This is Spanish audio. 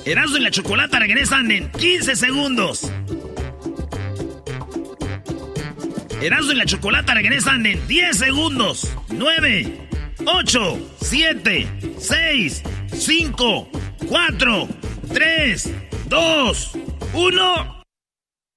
Erasmo y la Chocolata regresan en 15 segundos. Erasmo y la Chocolata regresan en 10 segundos. 9, 8, 7, 6, 5, 4, 3, 2, 1...